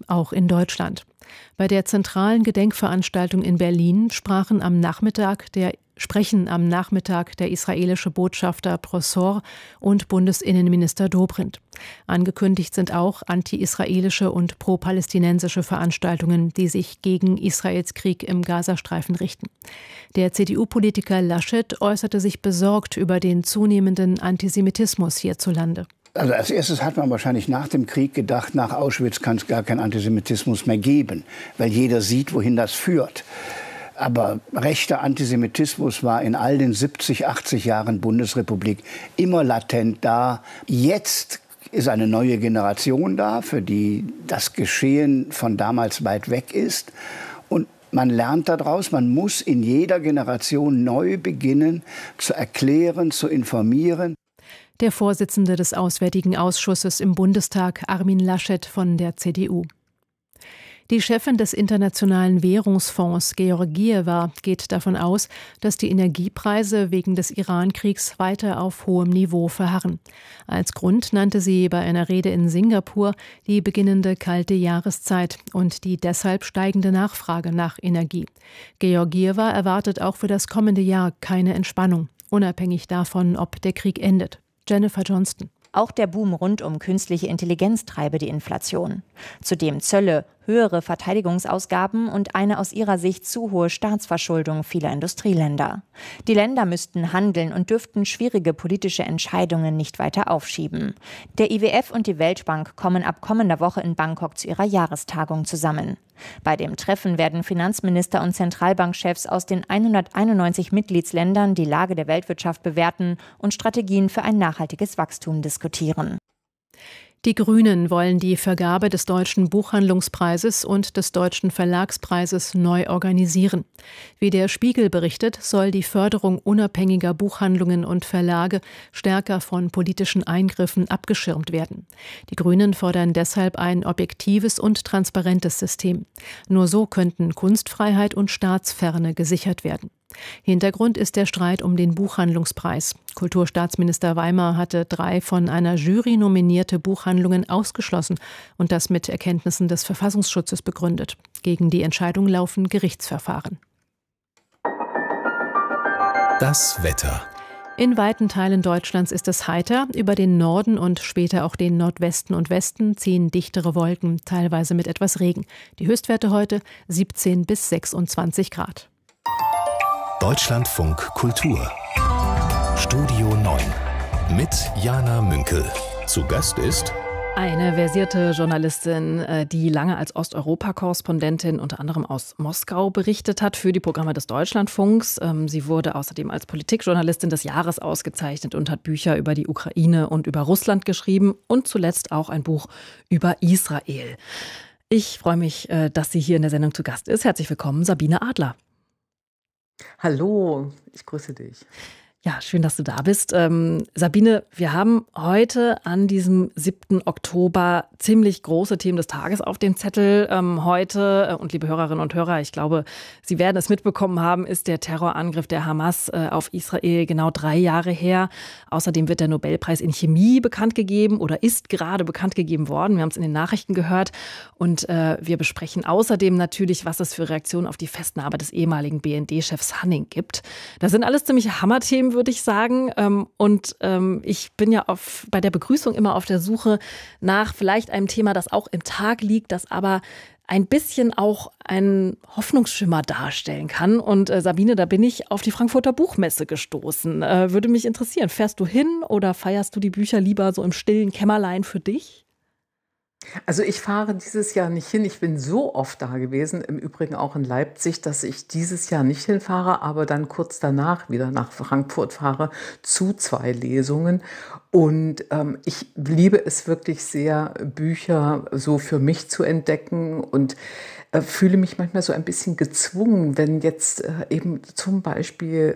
auch in Deutschland. Bei der zentralen Gedenkveranstaltung in Berlin sprechen am Nachmittag der israelische Botschafter Prosor und Bundesinnenminister Dobrindt. Angekündigt sind auch anti-israelische und pro-palästinensische Veranstaltungen, die sich gegen Israels Krieg im Gazastreifen richten. Der CDU-Politiker Laschet äußerte sich besorgt über den zunehmenden Antisemitismus hierzulande. Also als erstes hat man wahrscheinlich nach dem Krieg gedacht, nach Auschwitz kann es gar keinen Antisemitismus mehr geben, weil jeder sieht, wohin das führt. Aber rechter Antisemitismus war in all den 70, 80 Jahren Bundesrepublik immer latent da. Jetzt ist eine neue Generation da, für die das Geschehen von damals weit weg ist. Und man lernt daraus, man muss in jeder Generation neu beginnen, zu erklären, zu informieren. Der Vorsitzende des Auswärtigen Ausschusses im Bundestag, Armin Laschet von der CDU. Die Chefin des Internationalen Währungsfonds, Georgieva, geht davon aus, dass die Energiepreise wegen des Iran-Kriegs weiter auf hohem Niveau verharren. Als Grund nannte sie bei einer Rede in Singapur die beginnende kalte Jahreszeit und die deshalb steigende Nachfrage nach Energie. Georgieva erwartet auch für das kommende Jahr keine Entspannung, unabhängig davon, ob der Krieg endet. Jennifer Johnston. Auch der Boom rund um künstliche Intelligenz treibe die Inflation. Zudem Zölle, höhere Verteidigungsausgaben und eine aus ihrer Sicht zu hohe Staatsverschuldung vieler Industrieländer. Die Länder müssten handeln und dürften schwierige politische Entscheidungen nicht weiter aufschieben. Der IWF und die Weltbank kommen ab kommender Woche in Bangkok zu ihrer Jahrestagung zusammen. Bei dem Treffen werden Finanzminister und Zentralbankchefs aus den 191 Mitgliedsländern die Lage der Weltwirtschaft bewerten und Strategien für ein nachhaltiges Wachstum diskutieren. Die Grünen wollen die Vergabe des Deutschen Buchhandlungspreises und des Deutschen Verlagspreises neu organisieren. Wie der Spiegel berichtet, soll die Förderung unabhängiger Buchhandlungen und Verlage stärker von politischen Eingriffen abgeschirmt werden. Die Grünen fordern deshalb ein objektives und transparentes System. Nur so könnten Kunstfreiheit und Staatsferne gesichert werden. Hintergrund ist der Streit um den Buchhandlungspreis. Kulturstaatsminister Weimar hatte 3 von einer Jury nominierte Buchhandlungen ausgeschlossen und das mit Erkenntnissen des Verfassungsschutzes begründet. Gegen die Entscheidung laufen Gerichtsverfahren. Das Wetter. In weiten Teilen Deutschlands ist es heiter. Über den Norden und später auch den Nordwesten und Westen ziehen dichtere Wolken, teilweise mit etwas Regen. Die Höchstwerte heute 17 bis 26 Grad. Deutschlandfunk Kultur. Studio 9 mit Jana Münkel. Zu Gast ist eine versierte Journalistin, die lange als Osteuropa-Korrespondentin unter anderem aus Moskau berichtet hat für die Programme des Deutschlandfunks. Sie wurde außerdem als Politikjournalistin des Jahres ausgezeichnet und hat Bücher über die Ukraine und über Russland geschrieben und zuletzt auch ein Buch über Israel. Ich freue mich, dass sie hier in der Sendung zu Gast ist. Herzlich willkommen, Sabine Adler. Hallo, ich grüße dich. Ja, schön, dass du da bist. Sabine, wir haben heute an diesem 7. Oktober ziemlich große Themen des Tages auf dem Zettel. Heute, und liebe Hörerinnen und Hörer, ich glaube, Sie werden es mitbekommen haben, ist der Terrorangriff der Hamas auf Israel genau 3 Jahre her. Außerdem wird der Nobelpreis in Chemie bekannt gegeben oder ist gerade bekannt gegeben worden. Wir haben es in den Nachrichten gehört. Und wir besprechen außerdem natürlich, was es für Reaktionen auf die Festnahme des ehemaligen BND-Chefs Hanning gibt. Das sind alles ziemliche Hammerthemen, würde ich sagen. Und ich bin ja bei der Begrüßung immer auf der Suche nach vielleicht einem Thema, das auch im Tag liegt, das aber ein bisschen auch einen Hoffnungsschimmer darstellen kann. Und Sabine, da bin ich auf die Frankfurter Buchmesse gestoßen. Würde mich interessieren, fährst du hin oder feierst du die Bücher lieber so im stillen Kämmerlein für dich? Also ich fahre dieses Jahr nicht hin. Ich bin so oft da gewesen, im Übrigen auch in Leipzig, dass ich dieses Jahr nicht hinfahre, aber dann kurz danach wieder nach Frankfurt fahre zu 2 Lesungen. Und ich liebe es wirklich sehr, Bücher so für mich zu entdecken und fühle mich manchmal so ein bisschen gezwungen, wenn jetzt eben zum Beispiel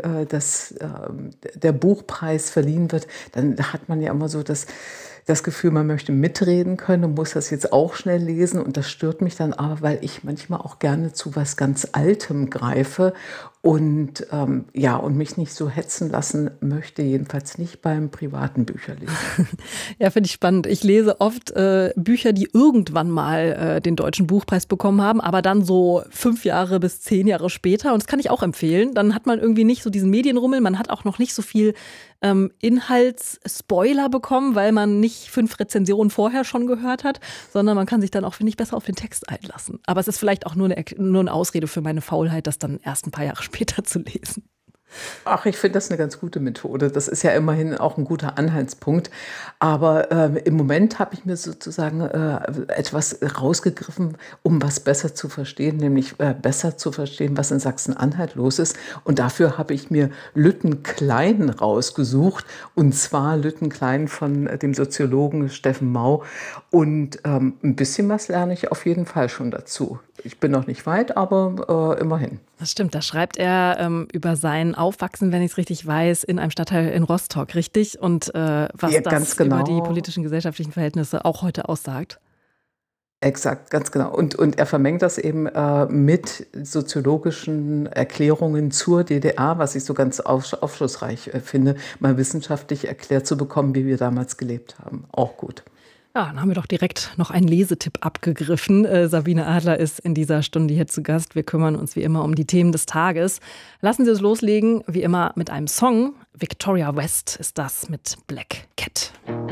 der Buchpreis verliehen wird, dann hat man ja immer so das Gefühl, man möchte mitreden können und muss das jetzt auch schnell lesen. Und das stört mich dann aber, weil ich manchmal auch gerne zu was ganz Altem greife. und und mich nicht so hetzen lassen möchte, jedenfalls nicht beim privaten Bücherlesen. Ja, finde ich spannend. Ich lese oft Bücher, die irgendwann mal den Deutschen Buchpreis bekommen haben, aber dann so 5 Jahre bis 10 Jahre später. Und das kann ich auch empfehlen. Dann hat man irgendwie nicht so diesen Medienrummel, man hat auch noch nicht so viel Inhaltsspoiler bekommen, weil man nicht 5 Rezensionen vorher schon gehört hat, sondern man kann sich dann auch, finde ich, besser auf den Text einlassen. Aber es ist vielleicht auch nur eine Ausrede für meine Faulheit, das dann erst ein paar Jahre später zu lesen. Ach, ich finde das eine ganz gute Methode. Das ist ja immerhin auch ein guter Anhaltspunkt. Aber im Moment habe ich mir sozusagen etwas rausgegriffen, um was besser zu verstehen, nämlich besser zu verstehen, was in Sachsen-Anhalt los ist. Und dafür habe ich mir Lüttenklein rausgesucht. Und zwar Lüttenklein von dem Soziologen Steffen Mau. Und ein bisschen was lerne ich auf jeden Fall schon dazu. Ich bin noch nicht weit, aber immerhin. Das stimmt, da schreibt er über sein Aufwachsen, wenn ich es richtig weiß, in einem Stadtteil in Rostock, richtig? Und was ja, das genau. über die politischen, gesellschaftlichen Verhältnisse auch heute aussagt. Exakt, ganz genau. Und er vermengt das eben mit soziologischen Erklärungen zur DDR, was ich so ganz aufschlussreich finde, mal wissenschaftlich erklärt zu bekommen, wie wir damals gelebt haben. Auch gut. Ja, dann haben wir doch direkt noch einen Lesetipp abgegriffen. Sabine Adler ist in dieser Stunde hier zu Gast. Wir kümmern uns wie immer um die Themen des Tages. Lassen Sie uns loslegen, wie immer mit einem Song. Victoria West ist das mit Black Cat.